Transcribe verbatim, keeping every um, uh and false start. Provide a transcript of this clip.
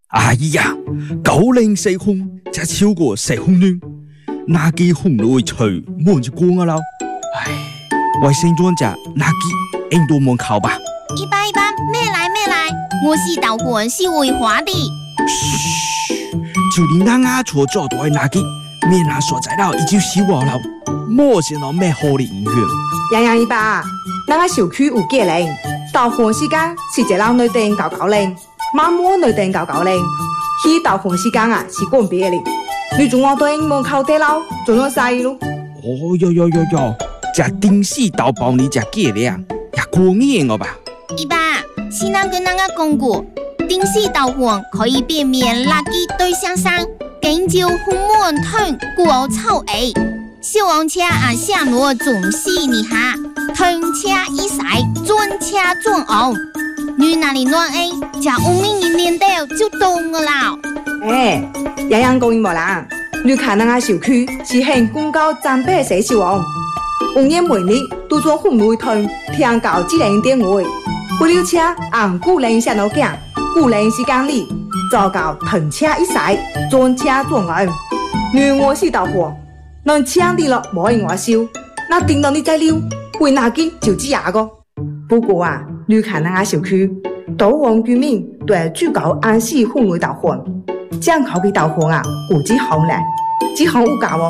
哎呀，高齡結婚才超過結婚呢，哪幾婚內隨門就光啊啦！唉，衛生專家哪幾印度門考吧？ 一般一般，咩來咩來，我是導婚是違法的。 噓，就你那阿錯做到係哪幾，咩人所在了已經死亡了，冇先到咩好的影響。 洋洋一爸，那個小區有幾零，導婚時間是一老女定九九零。媽媽女定九九零，去導婚時間啊是講別的，你仲我對門口地樓仲有細路。 哦喲喲喲喲，這頂死導包你這幾兩，也過年了吧？ 一爸，先生跟那個講過，頂死導婚可以變面垃圾對象上，跟照父母團過臭誒，小黃車啊下落總是你下，團車一曬轉車轉紅。你哪裡亂誒？就五年一年到就懂了啦。 誒，洋洋講冇啦，你看那個小區是很公告長輩寫小王，五年每年都做婚內團，聽到智能電話，不溜車按古人上路行，古人時間裡做到團車一曬轉車轉紅。你我是導婚，能搶你了冇人我笑，那頂到你再溜，會哪個就知呀個。不過啊，你看那個小區，多王居民對最高安息婚內導婚，將考嘅導婚啊，有幾行咧，幾行有搞哦。